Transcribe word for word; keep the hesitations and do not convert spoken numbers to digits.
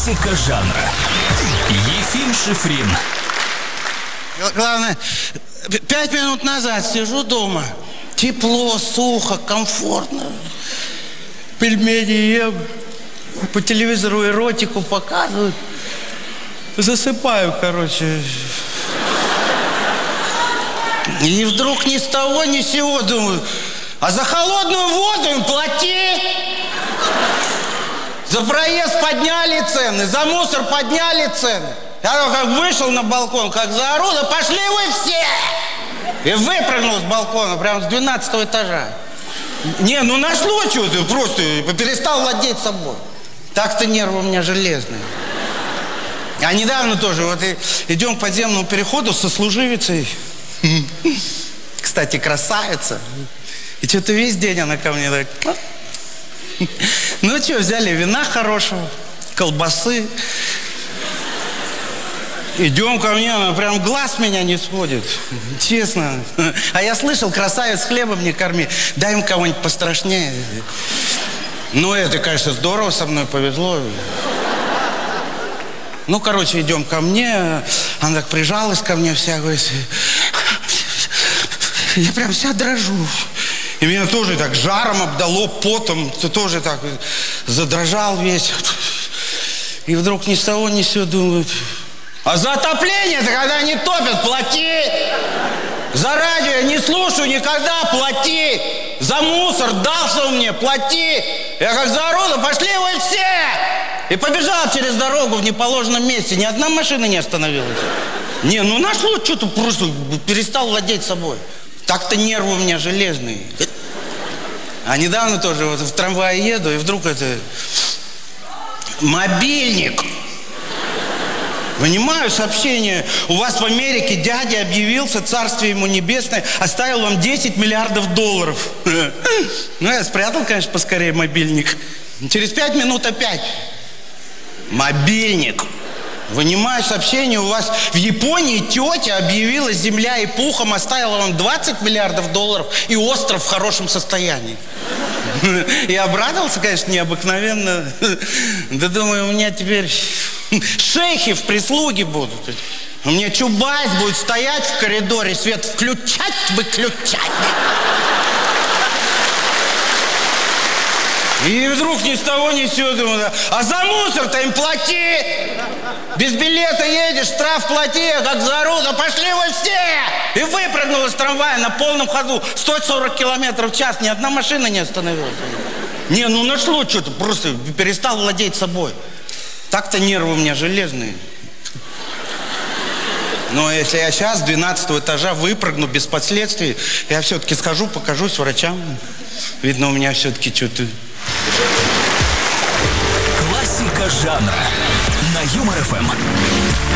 Классика жанра. Ефим Шифрин. Главное, пять минут назад сижу дома. Тепло, сухо, комфортно. Пельмени ем. По телевизору эротику показывают. Засыпаю, короче. И вдруг ни с того, ни с сего думаю, а за холодную воду им плати. За проезд подняли цены, за мусор подняли цены. Я как вышел на балкон, как заору, да пошли вы все! И выпрыгнул с балкона, прямо с двенадцатого этажа. Не, ну нашло что-то, просто перестал владеть собой. Так-то нервы у меня железные. А недавно тоже, вот и идем к подземному переходу со служивицей. Кстати, красавица. И что-то весь день она ко мне так... Ну что, взяли вина хорошего, колбасы. Идем ко мне, она прям глаз меня не сводит. Честно. А я слышал, красавец хлебом не корми. Дай им кого-нибудь пострашнее. Ну, это, конечно, здорово, со мной повезло. Ну, короче, идем ко мне. Она так прижалась ко мне вся, говорит... Я прям вся дрожу. И меня тоже так жаром обдало, потом. Ты тоже так задрожал весь. И вдруг ни с того, ни с сего думают... А за отопление-то, когда не топят, плати. За радио я не слушаю никогда, плати. За мусор дался он мне, плати. Я как заору, да пошли вы все. И побежал через дорогу в неположенном месте. Ни одна машина не остановилась. Не, ну нашло что-то, просто перестал владеть собой. Так-то нервы у меня железные. А недавно тоже вот в трамвае еду, и вдруг это... Мобильник. Вынимаю сообщение. У вас в Америке дядя объявился, царствие ему небесное, оставил вам десять миллиардов долларов. Ну, я спрятал, конечно, поскорее мобильник. Через пять минут опять. Мобильник. Вынимаю сообщение. У вас в Японии тетя объявила, земля и пухом оставила вам двадцать миллиардов долларов и остров в хорошем состоянии. И обрадовался, конечно, необыкновенно. Да думаю, у меня теперь... Шейхи в прислуге будут. У меня Чубайс будет стоять в коридоре, свет включать, выключать. И вдруг ни с того, ни с сего думаю, а за мусор-то им плати. Без билета едешь, штраф плати, как заору, да пошли вы все. И выпрыгнул из трамвая на полном ходу, сто сорок километров в час, ни одна машина не остановилась. Не, ну нашло что-то, просто перестал владеть собой. Так-то нервы у меня железные. Но если я сейчас с двенадцатого этажа выпрыгну без последствий, я все-таки схожу, покажусь врачам. Видно, у меня все-таки что-то... Классика жанра на Юмор ФМ.